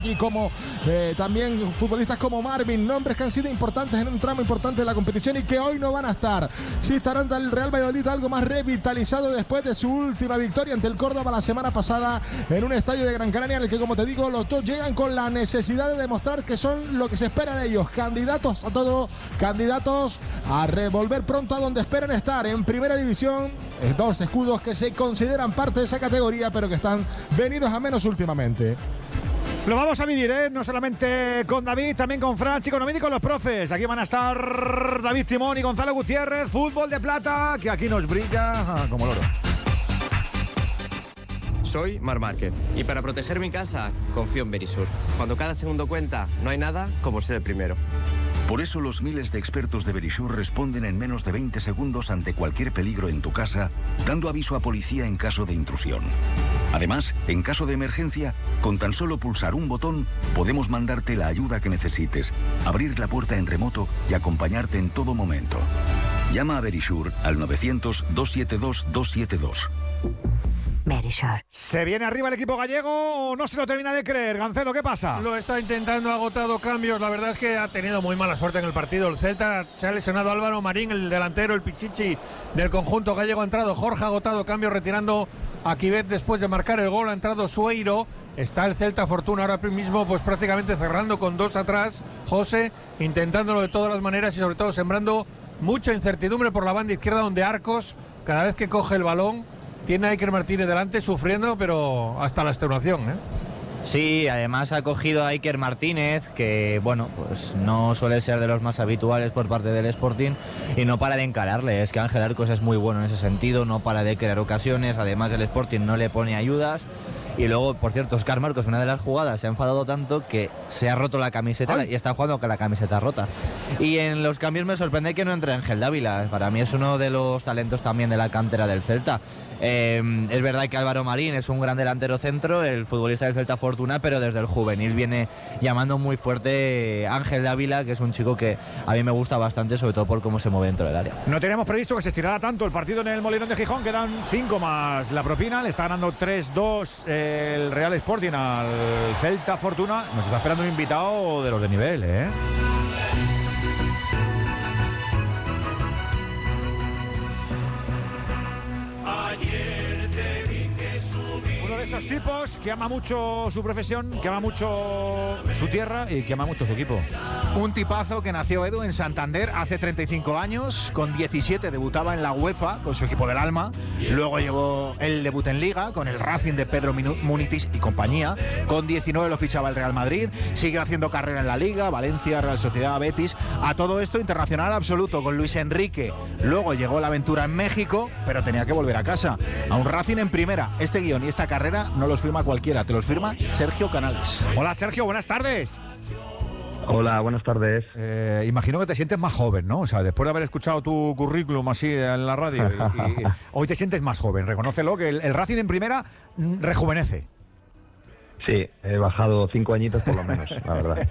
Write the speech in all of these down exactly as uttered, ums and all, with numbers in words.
Y como eh, también futbolistas como Marvin, nombres que han sido importantes en un tramo importante de la competición y que hoy no van a estar. Sí estarán el Real Valladolid algo más revitalizado después de su última victoria ante el Córdoba la semana pasada en un estadio de Gran Canaria, en el que, como te digo, los dos llegan con la necesidad de demostrar que son lo que se espera de ellos, candidatos a todo, candidatos a revolver pronto a donde esperan estar, en primera división. Dos escudos que se consideran parte de esa categoría, pero que están venidos a menos últimamente. Lo vamos a vivir, ¿eh? No solamente con David, también con Franchi, con David y con los profes. Aquí van a estar David Timón y Gonzalo Gutiérrez. Fútbol de plata, que aquí nos brilla como el oro. Soy Mar Márquez y para proteger mi casa confío en Verisur. Cuando cada segundo cuenta, no hay nada como ser el primero. Por eso los miles de expertos de Verisur responden en menos de veinte segundos ante cualquier peligro en tu casa, dando aviso a policía en caso de intrusión. Además, en caso de emergencia, con tan solo pulsar un botón, podemos mandarte la ayuda que necesites, abrir la puerta en remoto y acompañarte en todo momento. Llama a Verisur al novecientos, doscientos setenta y dos, doscientos setenta y dos. Verisur. ¿Se viene arriba el equipo gallego o no se lo termina de creer? Gancedo, ¿qué pasa? Lo está intentando, ha agotado cambios. La verdad es que ha tenido muy mala suerte en el partido. El Celta se ha lesionado Álvaro Marín, el delantero, el pichichi del conjunto gallego. Ha entrado Jorge, ha agotado cambios, retirando a Quivet después de marcar el gol. Ha entrado Sueiro. Está el Celta Fortuna ahora mismo pues prácticamente cerrando con dos atrás. José intentándolo de todas las maneras y sobre todo sembrando mucha incertidumbre por la banda izquierda, donde Arcos, cada vez que coge el balón, tiene a Iker Martínez delante sufriendo, pero hasta la extenuación, ¿eh? Sí, además ha cogido a Iker Martínez, que bueno, pues no suele ser de los más habituales por parte del Sporting, y no para de encararle. Es que Ángel Arcos es muy bueno en ese sentido, no para de crear ocasiones. Además el Sporting no le pone ayudas. Y luego, por cierto, Óscar Marcos, una de las jugadas, se ha enfadado tanto que se ha roto la camiseta. ¡Ay! Y está jugando con la camiseta rota. Y en los cambios me sorprende que no entre Ángel Dávila. Para mí es uno de los talentos también de la cantera del Celta. Eh, es verdad que Álvaro Marín es un gran delantero centro, el futbolista del Celta Fortuna, pero desde el juvenil viene llamando muy fuerte Ángel Dávila, que es un chico que a mí me gusta bastante, sobre todo por cómo se mueve dentro del área. No teníamos previsto que se estirara tanto el partido en el Molinón de Gijón. Quedan cinco más la propina. Le está ganando tres dos el Real Sporting al Celta Fortuna. Nos está esperando un invitado de los de nivel, ¿eh? Uno de esos tipos que ama mucho su profesión, que ama mucho su tierra y que ama mucho su equipo. Un tipazo que nació, Edu, en Santander hace treinta y cinco años. Con diecisiete debutaba en la UEFA con su equipo del alma. Luego llevó el debut en Liga con el Racing de Pedro Munitis y compañía. Con diecinueve lo fichaba el Real Madrid. Sigue haciendo carrera en la Liga, Valencia, Real Sociedad, Betis. A todo esto internacional absoluto con Luis Enrique. Luego llegó la aventura en México, pero tenía que volver a casa. A un Racing en primera. Este guión y esta carrera no los firma cualquiera, te los firma Sergio Canales. Hola Sergio, buenas tardes. Hola, buenas tardes. Eh, imagino que te sientes más joven, ¿no? O sea, después de haber escuchado tu currículum así en la radio, y, y, hoy te sientes más joven. Reconócelo, que el, el Racing en primera mm, rejuvenece. Sí, he bajado cinco añitos por lo menos, la verdad.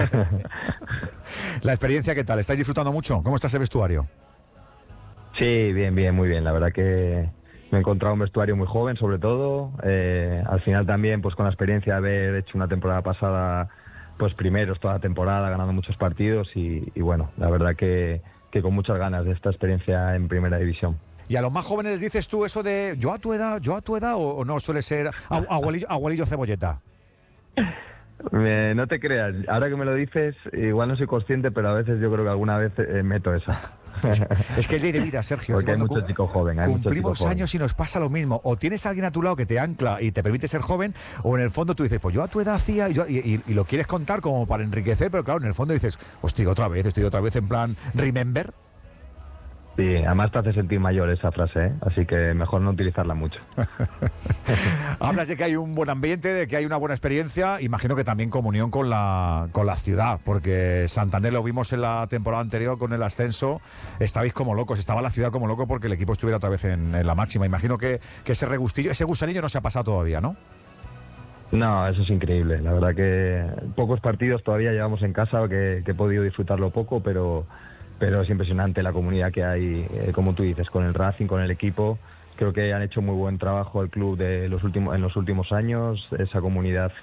¿La experiencia qué tal? ¿Estáis disfrutando mucho? ¿Cómo está ese vestuario? Sí, bien, bien, muy bien. La verdad que me he encontrado un vestuario muy joven, sobre todo. Eh, al final también, pues con la experiencia de haber hecho una temporada pasada, pues primeros toda la temporada, ganando muchos partidos y, y bueno, la verdad que, que con muchas ganas de esta experiencia en primera división. ¿Y a los más jóvenes les dices tú eso de yo a tu edad, yo a tu edad, o, o no suele ser abuelillo, abuelillo cebolleta? Eh, no te creas, ahora que me lo dices, igual no soy consciente, pero a veces yo creo que alguna vez eh, meto esa. Es, es que es ley de vida, Sergio. Porque hay mucho chico joven. Hay cumplimos mucho años joven. y nos pasa lo mismo. O tienes a alguien a tu lado que te ancla y te permite ser joven, o en el fondo tú dices, pues yo a tu edad hacía, y, yo, y, y, y lo quieres contar como para enriquecer, pero claro, en el fondo dices, hostia, otra vez, estoy otra vez en plan, remember. Sí, además te hace sentir mayor esa frase, ¿eh? Así que mejor no utilizarla mucho. Hablas de que hay un buen ambiente, de que hay una buena experiencia, imagino que también comunión con la con la ciudad, porque Santander lo vimos en la temporada anterior con el ascenso, estabais como locos, estaba la ciudad como loco porque el equipo estuviera otra vez en, en la máxima. Imagino que, que ese regustillo, ese gusanillo no se ha pasado todavía, ¿no? No, eso es increíble, la verdad que pocos partidos todavía llevamos en casa, que, que he podido disfrutarlo poco, pero... pero es impresionante la comunidad que hay, eh, como tú dices, con el Racing, con el equipo. Creo que han hecho muy buen trabajo el club de los últimos, en los últimos años. Esa comunidad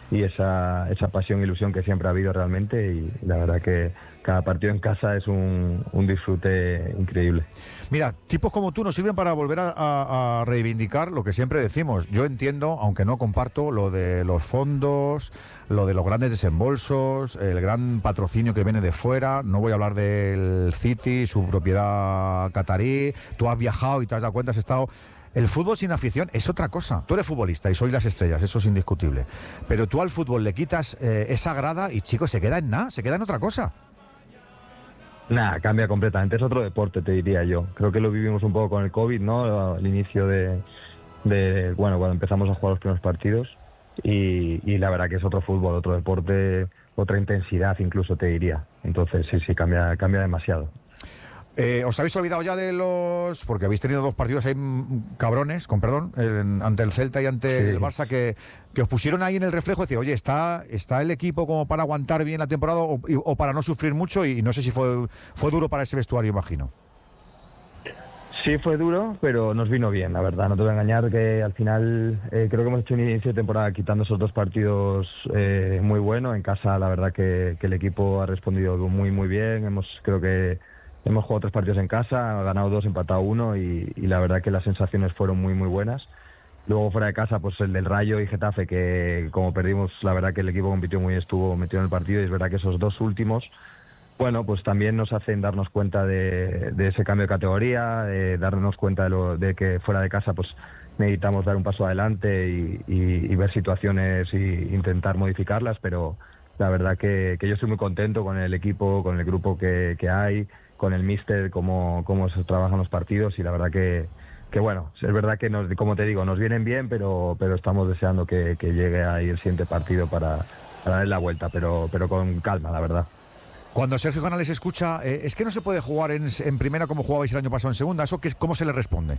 y esa, esa pasión e ilusión que siempre ha habido realmente, y la verdad que cada partido en casa es un, un disfrute increíble. Mira, tipos como tú nos sirven para volver a, a, a reivindicar lo que siempre decimos. Yo entiendo, aunque no comparto, lo de los fondos, lo de los grandes desembolsos, el gran patrocinio que viene de fuera. No voy a hablar del City, su propiedad catarí. Tú has viajado y te has dado cuenta, has estado... El fútbol sin afición es otra cosa. Tú eres futbolista y soy las estrellas, eso es indiscutible. Pero tú al fútbol le quitas eh, esa grada y, chicos, se queda en nada, se queda en otra cosa. Nada, cambia completamente. Es otro deporte, te diría yo. Creo que lo vivimos un poco con el COVID, ¿no? Al inicio de, de bueno, cuando empezamos a jugar los primeros partidos. Y, y la verdad que es otro fútbol, otro deporte, otra intensidad incluso, te diría. Entonces, sí, sí, cambia, cambia demasiado. Eh, ¿Os habéis olvidado ya de los...? Porque habéis tenido dos partidos ahí mm, cabrones, con perdón, en, ante el Celta y ante sí. el Barça, que, que os pusieron ahí en el reflejo de decir, oye, ¿está, está el equipo como para aguantar bien la temporada o, o para no sufrir mucho? Y no sé si fue, fue duro para ese vestuario, imagino. Sí, fue duro, pero nos vino bien, la verdad. No te voy a engañar que al final eh, creo que hemos hecho un inicio de temporada quitando esos dos partidos eh, muy bueno. En casa, la verdad que, que el equipo ha respondido muy, muy bien. Hemos, creo que... Hemos jugado tres partidos en casa, ganado dos, empatado uno y, y la verdad que las sensaciones fueron muy muy buenas. Luego fuera de casa, pues el del Rayo y Getafe, que como perdimos, la verdad que el equipo compitió muy, estuvo metido en el partido, y es verdad que esos dos últimos, bueno, pues también nos hacen darnos cuenta de, de ese cambio de categoría, de darnos cuenta de, lo, de que fuera de casa pues necesitamos dar un paso adelante y, y, y ver situaciones e intentar modificarlas, pero la verdad que, que yo estoy muy contento con el equipo, con el grupo que, que hay, con el míster, cómo, cómo se trabajan los partidos, y la verdad que, que bueno, es verdad que, nos, como te digo, nos vienen bien, pero pero estamos deseando que, que llegue ahí el siguiente partido para, para darle la vuelta, pero, pero con calma, la verdad. Cuando Sergio Canales escucha, eh, es que no se puede jugar en, en primera como jugabais el año pasado en segunda, ¿eso qué, cómo se le responde?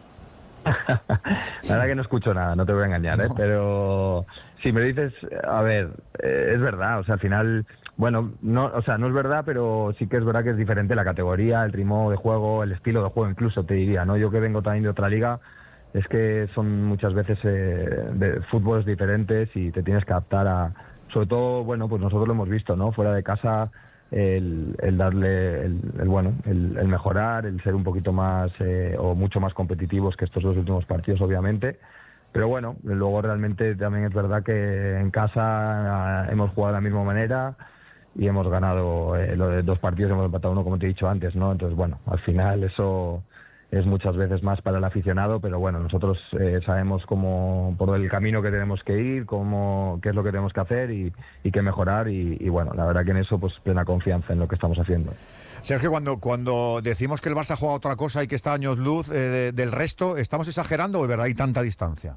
La verdad que no escucho nada, no te voy a engañar, ¿eh? No. Pero si me dices, a ver, eh, es verdad, o sea, al final... Bueno, no, o sea, no es verdad, pero sí que es verdad que es diferente la categoría, el ritmo de juego, el estilo de juego incluso, te diría, ¿no? Yo que vengo también de otra liga, es que son muchas veces eh, de fútboles diferentes y te tienes que adaptar a... Sobre todo, bueno, pues nosotros lo hemos visto, ¿no? Fuera de casa, el, el darle, el, el bueno, el, el mejorar, el ser un poquito más eh, o mucho más competitivos que estos dos últimos partidos, obviamente. Pero bueno, luego realmente también es verdad que en casa eh, hemos jugado de la misma manera y hemos ganado eh, lo de dos partidos, hemos empatado uno, como te he dicho antes, ¿no? Entonces, bueno, al final eso es muchas veces más para el aficionado, pero bueno, nosotros eh, sabemos cómo, por el camino que tenemos que ir, cómo, qué es lo que tenemos que hacer y, y qué mejorar, y, y bueno, la verdad que en eso pues plena confianza en lo que estamos haciendo. Sergio, cuando, cuando decimos que el Barça juega otra cosa y que está años luz eh, de, del resto, ¿estamos exagerando o es verdad hay tanta distancia?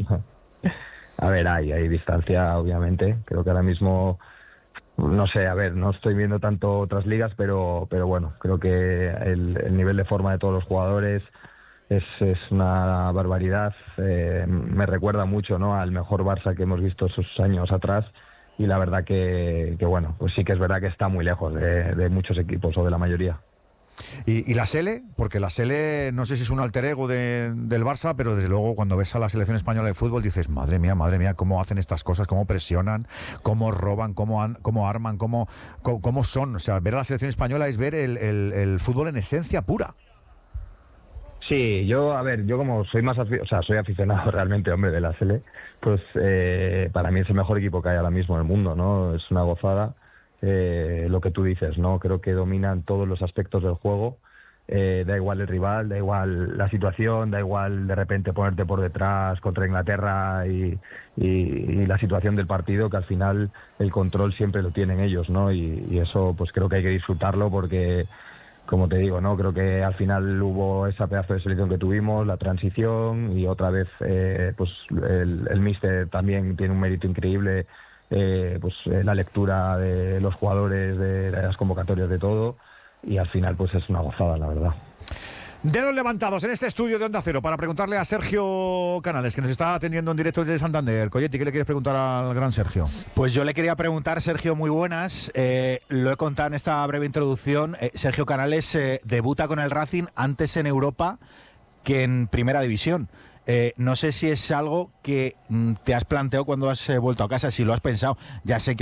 A ver, hay, hay distancia, obviamente. Creo que ahora mismo... No sé, a ver, no estoy viendo tanto otras ligas, pero pero bueno, creo que el, el nivel de forma de todos los jugadores es, es una barbaridad. Eh, me recuerda mucho, ¿no?, al mejor Barça que hemos visto esos años atrás, y la verdad que, que bueno, pues sí que es verdad que está muy lejos de, de muchos equipos o de la mayoría. ¿Y, y la Sele? Porque la Sele no sé si es un alter ego de, del Barça, pero desde luego cuando ves a la selección española de fútbol dices, madre mía, madre mía, cómo hacen estas cosas, cómo presionan, cómo roban, cómo, an, cómo arman, cómo, cómo, cómo son. O sea, ver a la selección española es ver el, el, el fútbol en esencia pura. Sí, yo, a ver, yo como soy más, afi- o sea, soy aficionado realmente, hombre, de la Sele, pues eh, para mí es el mejor equipo que hay ahora mismo en el mundo, ¿no? Es una gozada. Eh, lo que tú dices, ¿no? Creo que dominan todos los aspectos del juego, eh, da igual el rival, da igual la situación, da igual de repente ponerte por detrás contra Inglaterra y, y, y la situación del partido, que al final el control siempre lo tienen ellos, ¿no? Y, y eso pues creo que hay que disfrutarlo porque, como te digo, ¿no? Creo que al final hubo esa pedazo de selección que tuvimos, la transición, y otra vez eh, pues el, el míster también tiene un mérito increíble. Eh, pues eh, la lectura de los jugadores, de, de las convocatorias, de todo, y al final pues es una gozada, la verdad. Dedos levantados en este estudio de Onda Cero para preguntarle a Sergio Canales, que nos está atendiendo en directo desde Santander. Coyetti, ¿qué le quieres preguntar al gran Sergio? Pues yo le quería preguntar, Sergio, muy buenas. Eh, lo he contado en esta breve introducción. Eh, Sergio Canales eh, debuta con el Racing antes en Europa que en Primera División. Eh, no sé si es algo que mm, te has planteado cuando has eh, vuelto a casa, si lo has pensado. Ya sé que